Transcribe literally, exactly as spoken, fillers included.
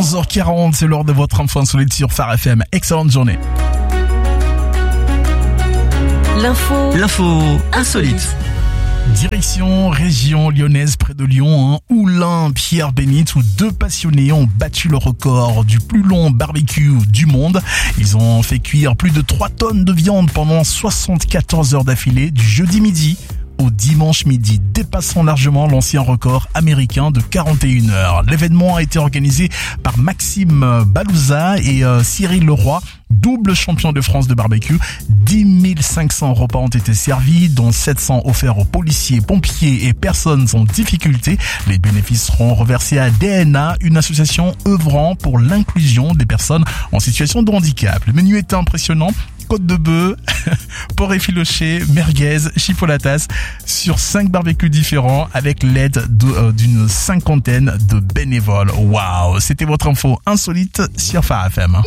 onze heures quarante, c'est l'heure de votre info insolite sur Phare F M. Excellente journée. L'info. L'info insolite. Direction région lyonnaise près de Lyon, hein, où l'un, Pierre Bénite, où deux passionnés ont battu le record du plus long barbecue du monde. Ils ont fait cuire plus de trois tonnes de viande pendant soixante-quatorze heures d'affilée, du jeudi midi au dimanche midi, dépassant largement l'ancien record américain de quarante et une heures. L'événement a été organisé par Maxime Balouza et euh, Cyril Leroy, double champion de France de barbecue. dix mille cinq cents repas ont été servis, dont sept cents offerts aux policiers, pompiers et personnes en difficulté. Les bénéfices seront reversés à D N A, une association œuvrant pour l'inclusion des personnes en situation de handicap. Le menu était impressionnant. Côte de bœuf, porc effiloché, merguez, chipolatas sur cinq barbecues différents avec l'aide de, euh, d'une cinquantaine de bénévoles. Waouh, c'était votre info insolite sur Phare F M.